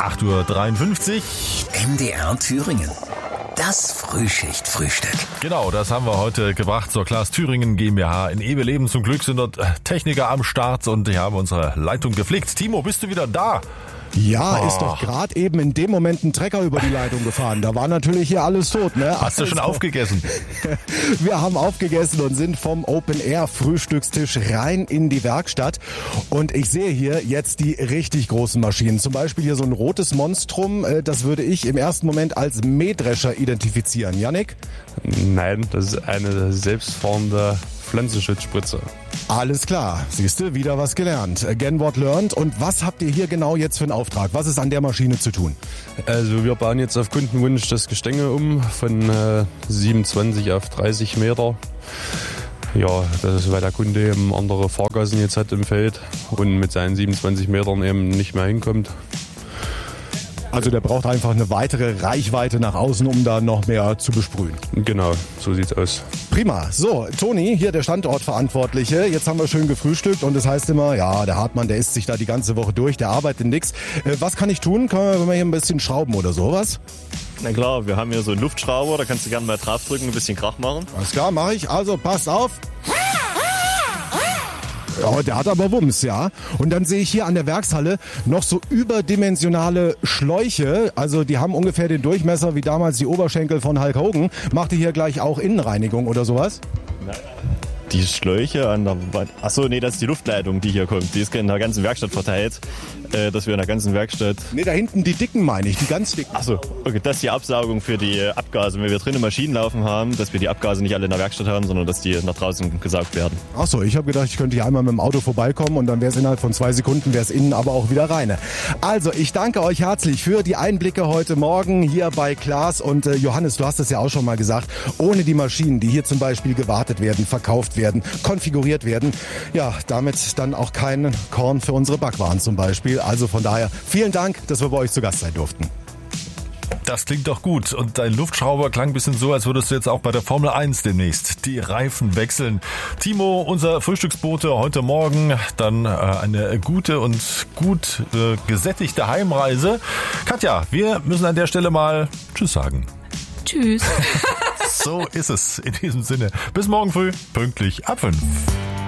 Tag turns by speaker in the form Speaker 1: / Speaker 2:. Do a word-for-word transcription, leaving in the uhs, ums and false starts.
Speaker 1: acht Uhr dreiundfünfzig.
Speaker 2: M D R Thüringen. Das Frühschicht-Frühstück.
Speaker 1: Genau, das haben wir heute gebracht zur Klaas Thüringen GmbH in Ebeleben. Zum Glück sind dort Techniker am Start und die haben unsere Leitung gepflegt. Timo, bist du wieder da?
Speaker 3: Ja,
Speaker 1: Oh.
Speaker 3: ist doch gerade eben in dem Moment ein Trecker über die Leitung gefahren. Da war natürlich hier alles tot, ne?
Speaker 1: Hast du schon
Speaker 3: Also,
Speaker 1: aufgegessen?
Speaker 3: Wir haben aufgegessen und sind vom Open-Air-Frühstückstisch rein in die Werkstatt. Und ich sehe hier jetzt die richtig großen Maschinen. Zum Beispiel hier so ein rotes Monstrum. äh, Das würde ich im ersten Moment als Mähdrescher identifizieren. Jannik?
Speaker 4: Nein, das ist eine selbstfahrende Pflanzenschutzspritze.
Speaker 3: Alles klar. Siehst du, wieder was gelernt. Again what learned. Und was habt ihr hier genau jetzt für einen Auftrag? Was ist an der Maschine zu tun?
Speaker 4: Also wir bauen jetzt auf Kundenwunsch das Gestänge um von äh, siebenundzwanzig auf dreißig Meter. Ja, das ist, weil der Kunde eben andere Fahrgassen jetzt hat im Feld und mit seinen siebenundzwanzig Metern eben nicht mehr hinkommt.
Speaker 3: Also der braucht einfach eine weitere Reichweite nach außen, um da noch mehr zu besprühen.
Speaker 4: Genau, so sieht's aus.
Speaker 3: Prima. So, Toni, hier der Standortverantwortliche. Jetzt haben wir schön gefrühstückt und es das heißt immer, ja, der Hartmann, der isst sich da die ganze Woche durch, der arbeitet nix. Äh, was kann ich tun? Können wir hier ein bisschen schrauben oder sowas?
Speaker 5: Na klar, wir haben hier so einen Luftschrauber, da kannst du gerne mal draufdrücken, ein bisschen Krach machen.
Speaker 3: Alles klar, mache ich. Also, passt auf. Ja, der hat aber Wumms, ja. Und dann sehe ich hier an der Werkshalle noch so überdimensionale Schläuche. Also die haben ungefähr den Durchmesser wie damals die Oberschenkel von Hulk Hogan. Macht ihr hier gleich auch Innenreinigung oder sowas?
Speaker 5: Die Schläuche an der Wand. Achso, nee, das ist die Luftleitung, die hier kommt. Die ist in der ganzen Werkstatt verteilt, äh, dass wir in der ganzen Werkstatt...
Speaker 3: Nee, da hinten die dicken meine ich, die ganz dicken.
Speaker 5: Achso, okay, das ist die Absaugung für die äh, Abgase. Wenn wir drinnen Maschinen laufen haben, dass wir die Abgase nicht alle in der Werkstatt haben, sondern dass die nach draußen gesaugt werden.
Speaker 3: Achso, ich habe gedacht, ich könnte hier einmal mit dem Auto vorbeikommen und dann wäre es innerhalb von zwei Sekunden, wäre es innen aber auch wieder rein. Also, ich danke euch herzlich für die Einblicke heute Morgen hier bei Klaas. Und äh, Johannes, du hast es ja auch schon mal gesagt, ohne die Maschinen, die hier zum Beispiel gewartet werden, verkauft werden, konfiguriert werden, ja, damit dann auch kein Korn für unsere Backwaren zum Beispiel. Also von daher, vielen Dank, dass wir bei euch zu Gast sein durften.
Speaker 1: Das klingt doch gut. Und dein Luftschrauber klang ein bisschen so, als würdest du jetzt auch bei der Formel eins demnächst die Reifen wechseln. Timo, unser Frühstücksbote heute Morgen. Dann äh, eine gute und gut äh, gesättigte Heimreise. Katja, wir müssen an der Stelle mal Tschüss sagen.
Speaker 6: Tschüss.
Speaker 1: So ist es in diesem Sinne. Bis morgen früh, pünktlich ab fünf.